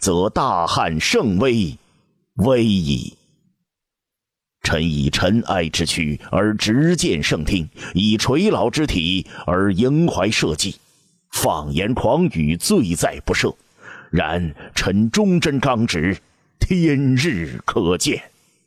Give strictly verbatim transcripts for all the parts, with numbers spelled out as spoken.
则大汉盛威，危矣。臣以尘埃之躯而执剑圣听，以垂老之体而萦怀社稷，放言狂语，罪在不赦。然臣忠贞刚直，天日可见。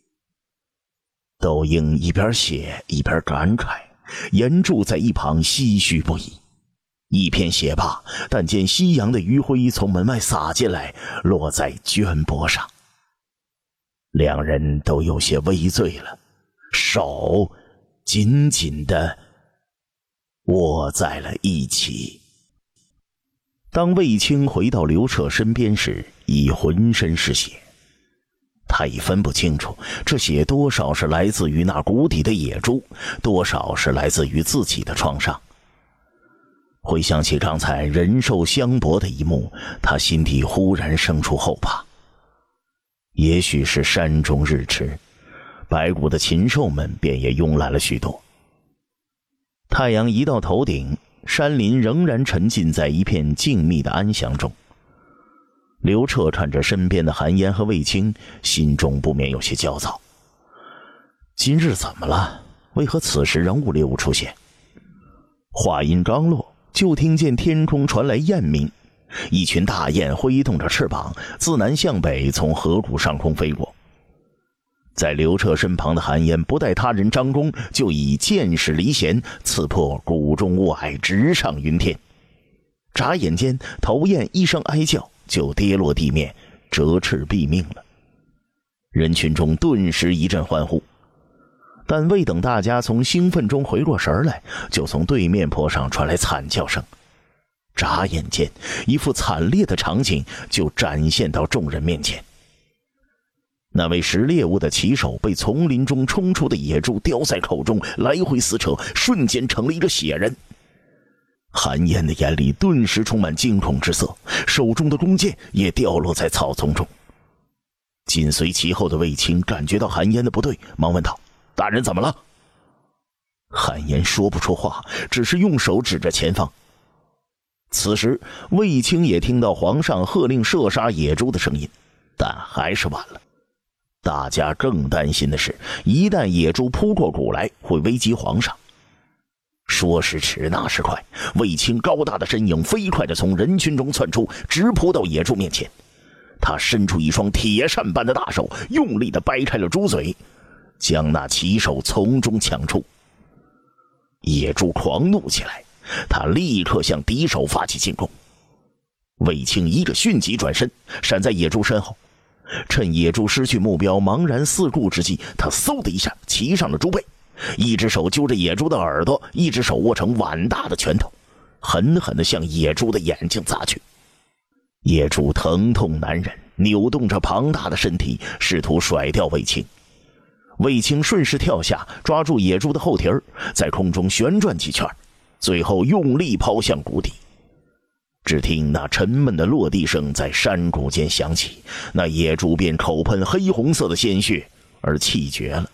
窦婴一边写一边感慨，严柱在一旁唏嘘不已。一篇写罢，但见夕阳的余晖从门外洒进来，落在绢帛上。两人都有些微醉了，手紧紧地握在了一起。当卫青回到刘彻身边时，已浑身是血。他已分不清楚这血多少是来自于那谷底的野猪，多少是来自于自己的创伤。回想起刚才人兽相搏的一幕，他心底忽然生出后怕。也许是山中日迟，白骨的禽兽们便也慵懒了许多。太阳一到头顶，山林仍然沉浸在一片静谧的安详中。刘彻看着身边的韩嫣和卫青，心中不免有些焦躁。今日怎么了？为何此时仍无猎物出现？话音刚落，就听见天空传来雁鸣，一群大雁挥动着翅膀，自南向北从河谷上空飞过。在刘彻身旁的韩嫣不待他人张弓，就以箭矢离弦，刺破谷中雾霭，直上云天。眨眼间，头雁一声哀叫，就跌落地面，折翅毙命了。人群中顿时一阵欢呼，但未等大家从兴奋中回过神来，就从对面坡上传来惨叫声。眨眼间，一副惨烈的场景就展现到众人面前。那位食猎物的骑手被丛林中冲出的野猪叼在口中，来回撕扯，瞬间成了一个血人。韩嫣的眼里顿时充满惊恐之色，手中的弓箭也掉落在草丛中。紧随其后的卫青感觉到韩嫣的不对，忙问道：“大人怎么了？”韩嫣说不出话，只是用手指着前方。此时卫青也听到皇上喝令射杀野猪的声音，但还是晚了。大家更担心的是，一旦野猪扑过谷来，会危及皇上。说时迟，那时快，卫青高大的身影飞快地从人群中窜出，直扑到野猪面前。他伸出一双铁扇般的大手，用力地掰开了猪嘴，将那骑手从中抢出。野猪狂怒起来，他立刻向敌手发起进攻。卫青一个迅疾转身，闪在野猪身后。趁野猪失去目标茫然四顾之际，他嗖的一下骑上了猪背，一只手揪着野猪的耳朵，一只手握成碗大的拳头，狠狠地向野猪的眼睛砸去。野猪疼痛难忍，扭动着庞大的身体，试图甩掉卫青。卫青顺势跳下，抓住野猪的后蹄儿，在空中旋转几圈，最后用力抛向谷底。只听那沉闷的落地声在山谷间响起，那野猪便口喷黑红色的鲜血而气绝了。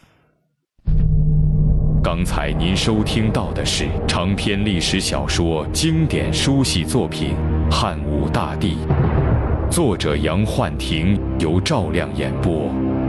刚才您收听到的是长篇历史小说经典书系作品《汉武大帝》，作者杨焕庭，由赵亮演播。